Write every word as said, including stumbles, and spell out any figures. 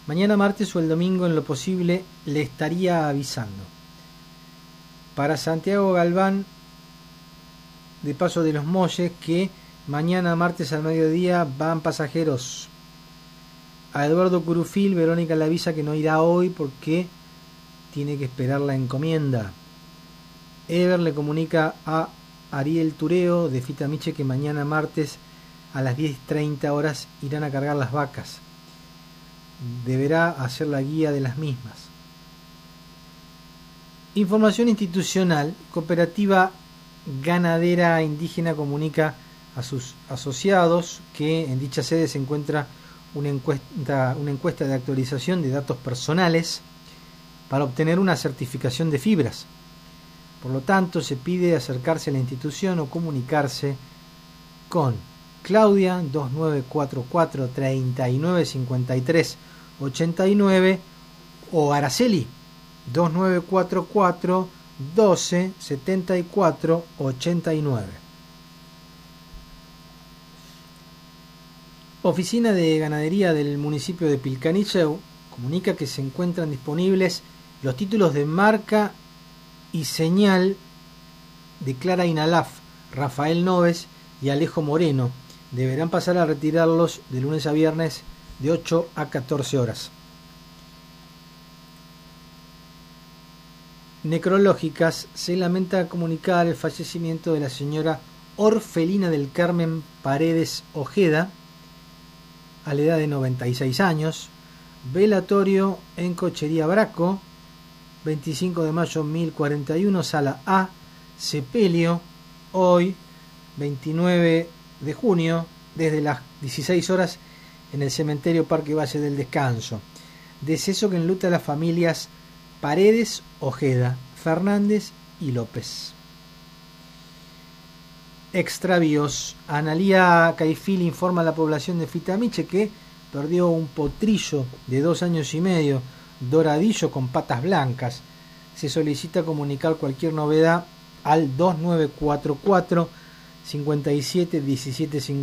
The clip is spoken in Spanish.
Mañana martes o el domingo en lo posible le estaría avisando. Para Santiago Galván, de Paso de los Molles, que mañana martes al mediodía van pasajeros. A Eduardo Curufil, Verónica le avisa que no irá hoy porque tiene que esperar la encomienda. Ever le comunica a Ariel Tureo de Fitamiche que mañana martes a las diez treinta horas irán a cargar las vacas. Deberá hacer la guía de las mismas. Información institucional. Cooperativa Ganadera Indígena comunica a sus asociados que en dicha sede se encuentra una encuesta, una encuesta de actualización de datos personales para obtener una certificación de fibras. Por lo tanto, se pide acercarse a la institución o comunicarse con Claudia dos nueve cuatro cuatro, tres nueve cinco tres, ocho nueve o Araceli dos nueve cuatro cuatro, doce, setenta y cuatro, ochenta y nueve. Oficina de Ganadería del municipio de Pilcanilleu comunica que se encuentran disponibles los títulos de marca y señal de Clara Inalaf, Rafael Noves y Alejo Moreno. Deberán pasar a retirarlos de lunes a viernes de ocho a catorce horas. Necrológicas. Se lamenta comunicar el fallecimiento de la señora Orfelina del Carmen Paredes Ojeda a la edad de noventa y seis años. Velatorio en Cochería Braco, veinticinco de mayo mil cuarenta y uno, sala A, sepelio, hoy veintinueve de junio, desde las dieciséis horas en el cementerio Parque Valle del Descanso. Deceso que enluta a las familias Paredes, Ojeda, Fernández y López. Extravíos. Analía Caifil informa a la población de Fitamiche que perdió un potrillo de dos años y medio, doradillo con patas blancas. Se solicita comunicar cualquier novedad al dos nueve cuatro cuatro, cincuenta y siete, diecisiete cincuenta.